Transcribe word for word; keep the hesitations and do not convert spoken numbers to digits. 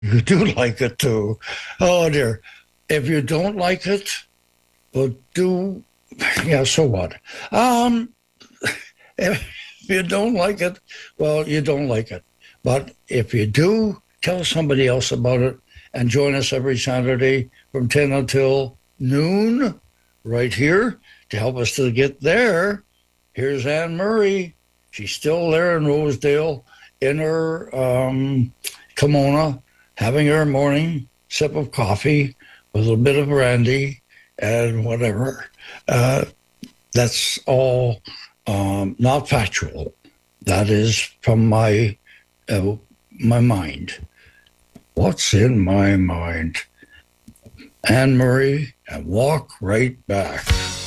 You do like it too. Oh dear. If you don't like it, well, do yeah. So what? Um, if you don't like it, well, you don't like it. But if you do, tell somebody else about it and join us every Saturday from ten until noon right here to help us to get there. Here's Anne Murray. She's still there in Rosedale in her um, kimono, having her morning sip of coffee with a little bit of brandy and whatever. Uh, that's all um, not factual. That is from my uh, my mind. What's in my mind? Anne Murray, and walk right back.